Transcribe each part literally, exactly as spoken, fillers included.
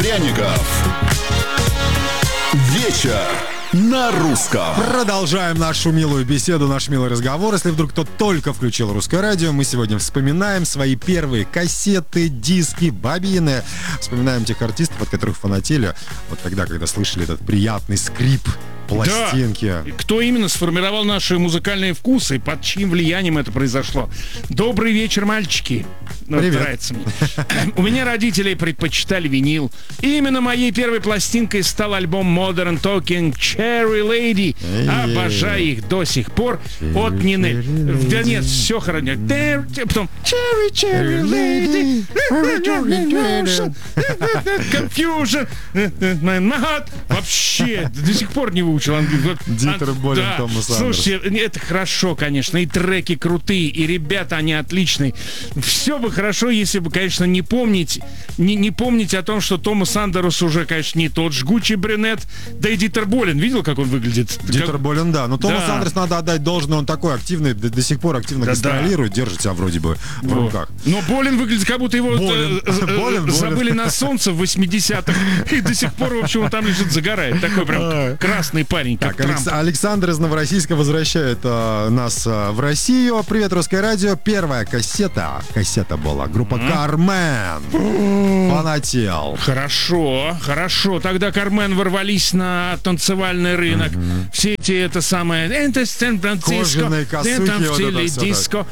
пряников. Вечер на русском. Продолжаем нашу милую беседу, наш милый разговор. Если вдруг кто только включил русское радио, мы сегодня вспоминаем свои первые кассеты, диски, бобины. Вспоминаем тех артистов, от которых фанатели вот тогда, когда слышали этот приятный скрип пластинки. Да. Кто именно сформировал наши музыкальные вкусы, под чьим влиянием это произошло? Добрый вечер, мальчики. Ну, привет. Нравится мне. У меня родители предпочитали винил. И именно моей первой пластинкой стал альбом Modern Talking Cherry Lady. Обожаю их до сих пор. От Нины. Да нет, все хорошо. Потом Cherry Cherry Lady. Confusion. Вообще, до сих пор не выучил. Дитер Болин, да. Томас Андерс. Слушайте, это хорошо, конечно, и треки крутые, и ребята, они отличные. Все бы хорошо, если бы, конечно, не помнить, не, не помнить о том, что Томас Андерс уже, конечно, не тот жгучий брюнет. Да и Дитер Болин, видел, как он выглядит? Дитер как... Болин, да. Но Томас да. Андерс, надо отдать должное, он такой активный, до, до сих пор активно да, гастролирует, да. держит себя вроде бы в вот. руках. Но Болин выглядит, как будто его Болин. э, Болин, э, забыли Болин. на солнце в восьмидесятых. И до сих пор, в общем, он там лежит, загорает. Такой прям красный парень, как Так, Трамп. Александр из Новороссийска возвращает а, нас а, в Россию. Привет, русское радио. Первая кассета. Кассета была. Группа Кармен. Фанател. Хорошо, хорошо. Тогда Кармен ворвались на танцевальный рынок. Все эти, это самое... Кожаные косухи, вот это всё диско.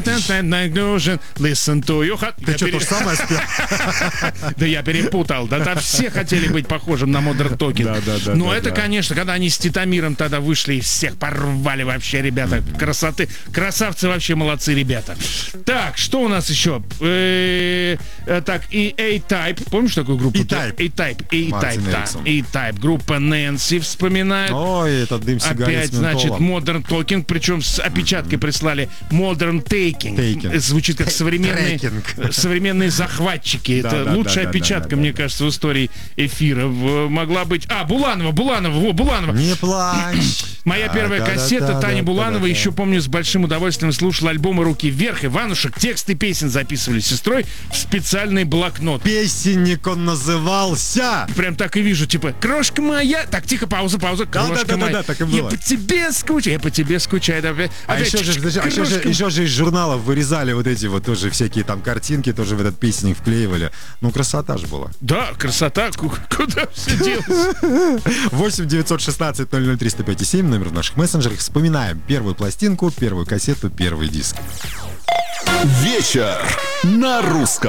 Listen to you. Ты что, то же самое спел? Да я перепутал. Да там все хотели быть похожим на Modern Talking. Да, да, да, Но да, это, да. конечно, когда они с Титамиром тогда вышли и всех порвали вообще, ребята. Красоты. Красавцы вообще, молодцы, ребята. Так, что у нас еще? Э, э, Так, и A-Type. Помнишь такую группу? E-Type. A-Type. Мартин A-Type, да. Эриксон. A-Type. Группа Нэнси вспоминает. Ой, этот дым сигарет Опять, с ментолом. значит, Modern Talking, причем с опечаткой прислали Modern Taking. Taking. Звучит как современные, Трекинг. современные захватчики. Да, Это да, лучшая да, да, опечатка, да, мне да, кажется, в истории эфира. В- Могла быть... А, Буланова, Буланова, во, Буланова. Не плачь. Моя Да, первая да, да, кассета да, Тани да, Булановой, да, да. еще помню, с большим удовольствием слушала альбомы «Руки вверх», Иванушек, тексты песен записывали с сестрой в специальный блокнот. Песенник он назывался. Прям так и вижу, типа, крошка моя. Так, тихо, пауза, пауза. Да, Крошка да, да, да, моя. да, так и Я было. по тебе скучаю, я по тебе скучаю. Да, опять, А еще же, чик-чик, а еще же, крошка еще же из журналов вырезали вот эти вот тоже всякие там картинки, тоже в этот песенник вклеивали. Ну, красота же была. Да, красота, ку- куда все делось? восемь девятьсот шестнадцать ноль ноль триста пять семь, номер в наших мессенджерах. Вспоминаем первую пластинку, первую кассету, первый диск. Вечер на русском.